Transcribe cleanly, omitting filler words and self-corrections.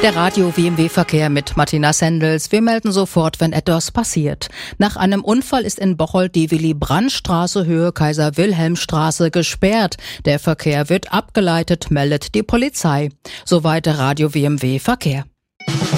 Der Radio-WMW-Verkehr mit Martina Sendels. Wir melden sofort, wenn etwas passiert. Nach einem Unfall ist in Bocholt die Willy-Brandt-Straße Höhe Kaiser-Wilhelm-Straße gesperrt. Der Verkehr wird abgeleitet, meldet die Polizei. Soweit der Radio-WMW-Verkehr.